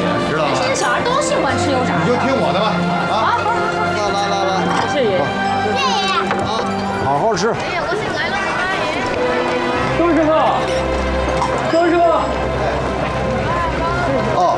知道吗？ 现在小孩都喜欢吃油炸。 你就听我的吧，啊！ 来， 谢谢。 啊，好好吃。 周师傅，周师傅。 哦。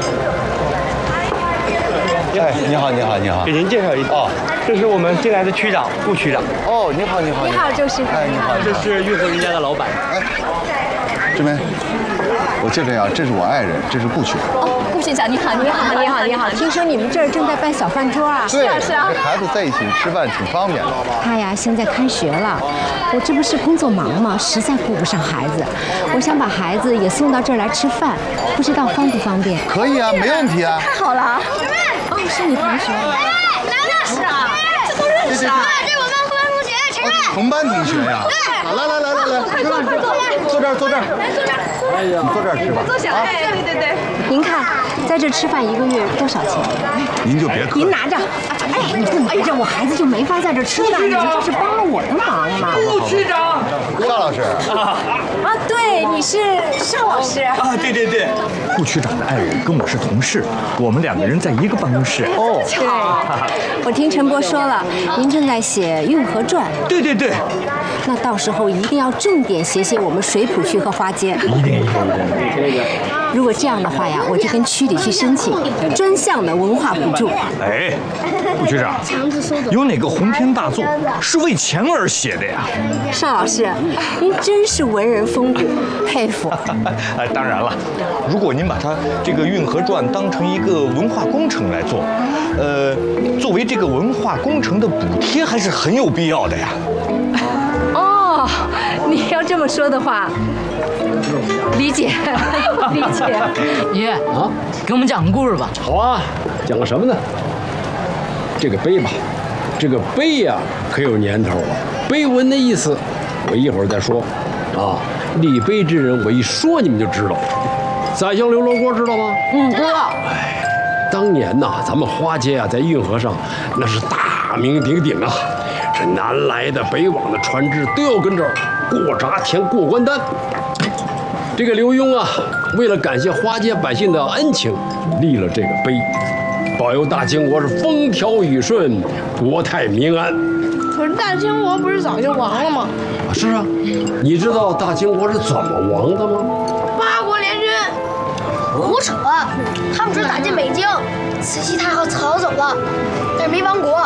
哎，你好，你好，你好。 给您介绍一下， 哦， 这是我们新来的区长顾区长。 哦，你好，你好。 你好，周师傅。 哎，你好。 这是运河人家的老板。 哎，志梅，我介绍一下，这是我爱人，这是顾区。 哦，顾局长你好，你好，你好，你好。听说你们这儿正在办小饭桌啊？ 对， 是啊。 跟孩子在一起吃饭挺方便的。 他呀，现在开学了，我这不是工作忙吗？实在顾不上孩子，我想把孩子也送到这儿来吃饭，不知道方不方便？ 可以啊，没问题啊。 太好了。 哦，是你同学。 难道是啊？这都认识啊？ 这我们同班同学陈瑞。 同班同学呀。 对。 来， 快坐， 坐这儿，坐这儿。 来坐这儿。 哎呀，你坐这儿吃吧。 坐下。哎，对。 您看，在这吃饭1个月多少钱？ 您就别客气。 您拿着。哎，你不拿着，我孩子就没法在这吃饭。你这是帮了我的忙嘛。 顾区长。 邵老师。 啊，对，你是邵老师。 啊，对。 顾区长的爱人跟我是同事，我们2个人在一个办公室。 哦。 对，我听陈伯说了，您正在写《运河传》。 对。 那到时候一定要重点写我们水浦区和花街。 一定。 如果这样的话呀，我就跟区里去申请专项的文化补助。 哎，顾区长，有哪个鸿篇大作是为钱而写的呀？ 邵老师，您真是文人风骨，佩服。 当然了，如果您把它这个《运河传》当成一个文化工程来做，作为这个文化工程的补贴，还是很有必要的呀。 哦，你要这么说的话，理解。 爷啊，给我们讲个故事吧。 好啊，讲个什么呢？这个碑吧，这个碑呀，可有年头了。碑文的意思，我一会儿再说。啊，立碑之人，我一说你们就知道。宰相刘罗锅知道吗？ 知道。 哎，当年呐，咱们花街啊，在运河上那是大名鼎鼎啊。这南来的北往的船只都要跟这儿过闸田、过关单。这个刘墉啊，为了感谢花街百姓的恩情，立了这个碑，保佑大清国是风调雨顺、国泰民安。 可是大清国不是早就亡了吗？ 是啊，你知道大清国是怎么亡的吗八国联军。胡扯！他们说打进北京，慈禧太后逃走了，但是没亡国。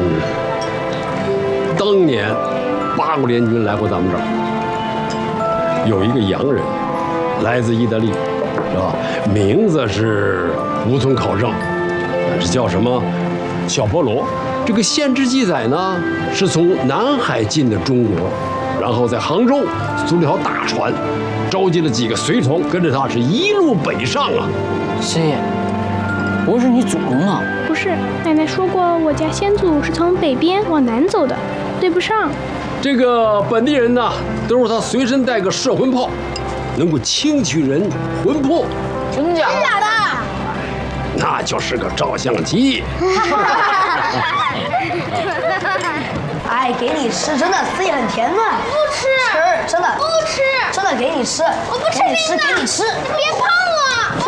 当年八国联军来过咱们这儿，有一个洋人，来自意大利，是吧？名字是无从考证，但是叫什么小波罗。这个县志记载呢，是从南海进的中国，然后在杭州租了条大船，召集了几个随从，跟着他是一路北上啊。 师爷，我是你祖宗啊！ 不是，奶奶说过我家先祖是从北边往南走的，对不上。 这个本地人呢，都是他随身带个摄魂炮，能够清取人魂魄。 真假的？ 那就是个照相机。 哎，给你吃，真的，死也很甜的。不吃，真的不吃，真的给你吃，我不吃冰的，给你吃，别碰我。